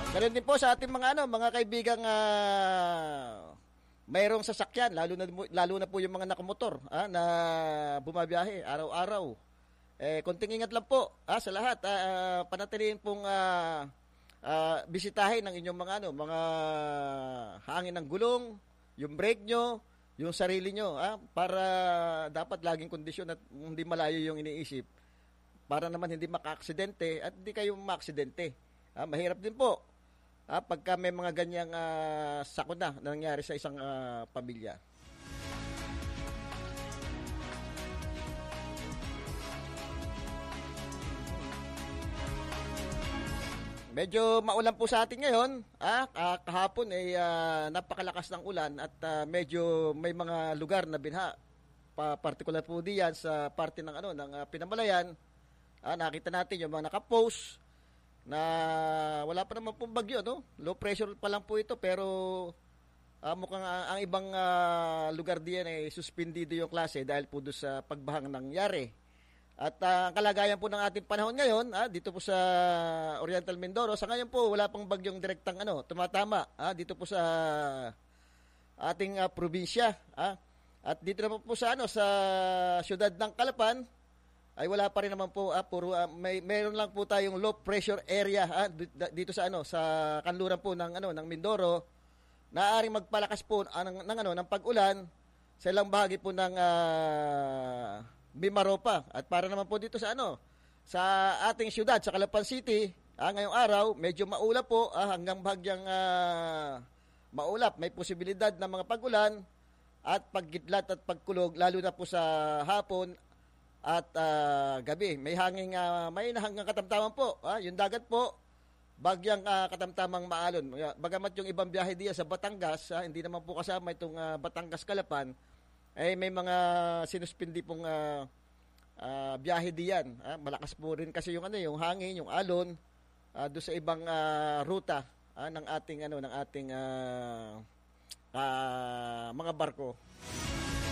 Ganun din po sa ating mga mga kaibigang mayroong sasakyan, lalo na po yung mga nakamotor na bumabiyahe araw-araw. Konting ingat lang po sa lahat. Panatilihin pong bisitahin ng inyong mga hangin ng gulong, yung brake nyo, yung sarili nyo, para dapat laging kondisyon at hindi malayo yung iniisip para naman hindi maka-aksidente at hindi kayo ma-aksidente. Mahirap din po pagka may mga ganyang sakuna na nangyari sa isang pamilya. Medyo maulan po sa atin ngayon. Kahapon ay napakalakas ng ulan at medyo may mga lugar na binha. Particular po diyan sa parte ng ng Pinamalayan. Nakita natin yung mga nakapost na wala pa naman pong bagyo, no? Low pressure pa lang po ito, pero mukhang ang ibang lugar diyan ay suspendido yung klase dahil po doon sa pagbahang nangyari. At ang kalagayan po ng ating panahon ngayon, dito po sa Oriental Mindoro, sa ngayon po wala pang bagyong direktang tumatama dito po sa ating probinsya. At dito naman po sa sa siyudad ng Calapan, ay wala pa rin naman po mayroon lang po tayong low pressure area dito sa sa kanluran po ng Mindoro. Naaaring magpalakas po ng pag-ulan sa ilang bahagi po ng Mimaropa. At para naman po dito sa sa ating siyudad sa Calapan City, ngayong araw medyo maulap po hanggang bahagyang maulap. May posibilidad ng mga pag-ulan at paggidlat at pagkulog lalo na po sa hapon at gabi. May hanggang katamtaman po. Yung dagat po, bagyang katamtamang maalon. Bagamat yung ibang biyahe diyan sa Batangas, hindi naman po kasama itong Batangas-Calapan, may mga sinuspindi pong biyahe diyan. Malakas po rin kasi yung yung hangin, yung alon, doon sa ibang ruta ng ating mga barko.